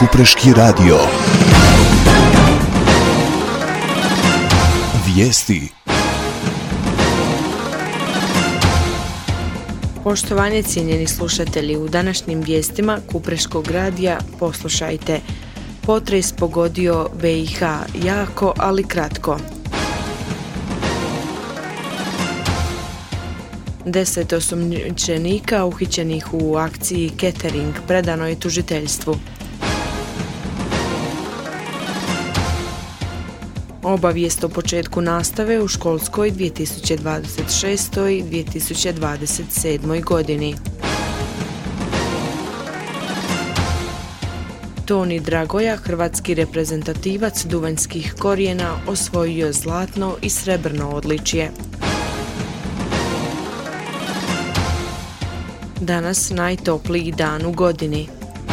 Kupreški radio. Vijesti. Poštovanje cijenjeni slušatelji, u današnjim vijestima Kupreškog radija poslušajte. Potres pogodio BiH jako, ali kratko. 10 osumnjičenika uhićenih u akciji Catering predano je tužiteljstvu. Obavijest o početku nastave u školskoj 2026. i 2027. godini. Toni Dragoja, hrvatski reprezentativac duvanjskih korijena, osvojio zlatno i srebrno odličje. Danas najtopliji dan u godini.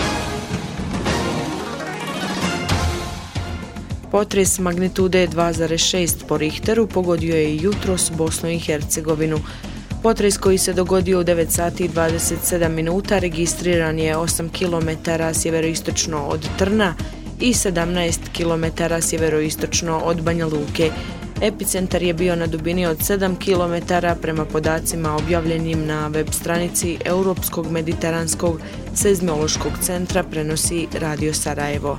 Potres magnitude 2,6 po Richteru pogodio je jutros Bosnu i Hercegovinu. Potres koji se dogodio u 9 sati i 27 minuta registriran je 8 km sjeveroistočno od Trna i 17 km sjeveroistočno od Banja Luke. Epicentar je bio na dubini od 7 km prema podacima objavljenim na web stranici Europskog mediteranskog seizmološkog centra, prenosi Radio Sarajevo.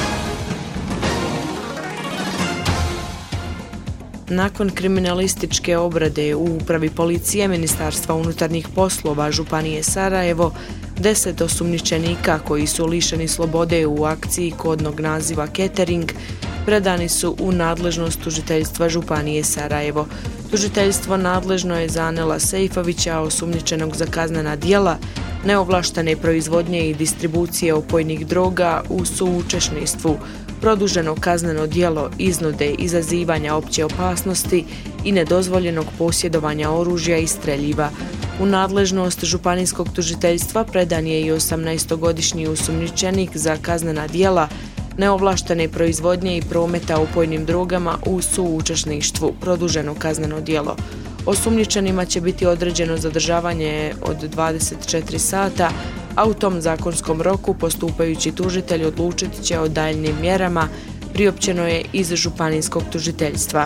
Nakon kriminalističke obrade u upravi policije Ministarstva unutarnjih poslova Županije Sarajevo, 10 osumnjičenika koji su lišeni slobode u akciji kodnog naziva Catering predani su u nadležnost tužiteljstva Županije Sarajevo. Tužiteljstvo nadležno je za Anela Sejfovića, osumnjičenog za kaznena djela neovlaštene proizvodnje i distribucije opojnih droga u suučesništvu, produženo kazneno djelo iznude, izazivanja opće opasnosti i nedozvoljenog posjedovanja oružja i streljiva. U nadležnost županijskog tužiteljstva predan je i 18-godišnji osumnjičenik za kaznena djela neovlaštene proizvodnje i prometa opojnim drogama u suučesništvu, produženo kazneno djelo. Osumnjičenima će biti određeno zadržavanje od 24 sata, a u tom zakonskom roku postupajući tužitelj odlučit će o daljnjim mjerama, priopćeno je iz županijskog tužiteljstva.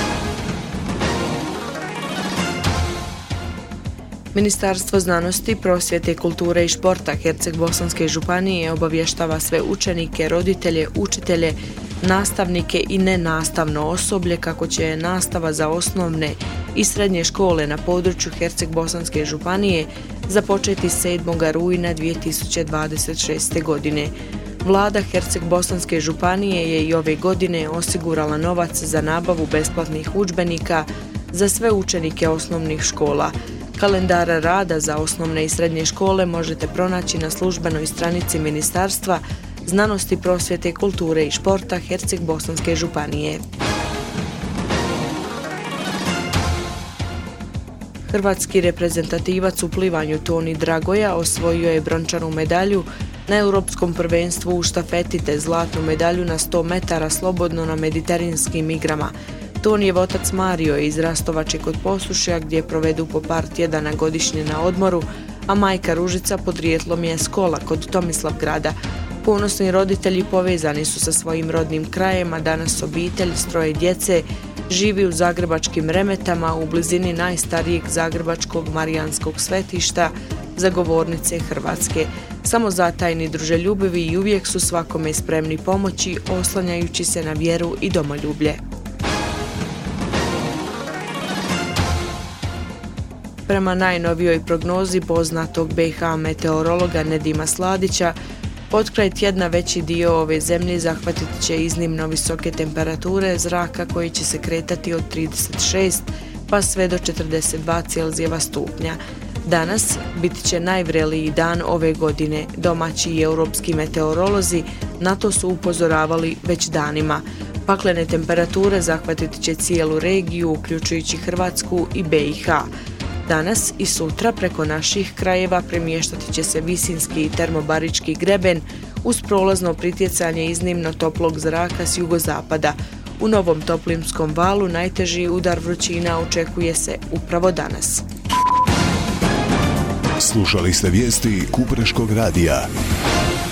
Ministarstvo znanosti, prosvjete, kulture i športa Herceg-Bosanske županije obavještava sve učenike, roditelje, učitelje, nastavnike i nenastavno osoblje kako će nastava za osnovne i srednje škole na području Herceg-Bosanske županije započeti 7. rujna 2026. godine. Vlada Herceg-Bosanske županije je i ove godine osigurala novac za nabavu besplatnih udžbenika za sve učenike osnovnih škola. Kalendar rada za osnovne i srednje škole možete pronaći na službenoj stranici Ministarstva znanosti, prosvjete, kulture i športa Herceg-Bosanske županije. Hrvatski reprezentativac u plivanju Toni Dragoja osvojio je brončanu medalju na Europskom prvenstvu u štafeti te zlatnu medalju na 100 metara slobodno na mediteranskim igrama. Tonijev otac Mario je iz Rastovače kod Posušja gdje provedu po par tjedana godišnje na odmoru, a majka Ružica podrijetlom je s Kola kod Tomislavgrada. Ponosni roditelji povezani su sa svojim rodnim krajem, a danas obitelj s 3 djece živi u zagrebačkim Remetama u blizini najstarijeg zagrebačkog marijanskog svetišta, zagovornice Hrvatske. Samozatajni, druželjubivi i uvijek su svakome spremni pomoći, oslanjajući se na vjeru i domoljublje. Prema najnovijoj prognozi poznatog BiH meteorologa Nedima Sladića, potkraj tjedna veći dio ove zemlje zahvatit će iznimno visoke temperature zraka koje će se kretati od 36 pa sve do 42 Celzijeva stupnja. Danas bit će najvreliji dan ove godine. Domaći i europski meteorolozi na to su upozoravali već danima. Paklene temperature zahvatit će cijelu regiju, uključujući Hrvatsku i BiH. Danas i sutra preko naših krajeva premještati će se visinski i termobarički greben uz prolazno pritjecanje iznimno toplog zraka s jugozapada. U novom toplimskom valu najteži udar vrućina očekuje se upravo danas. Slušali ste vijesti Kupreškog radija.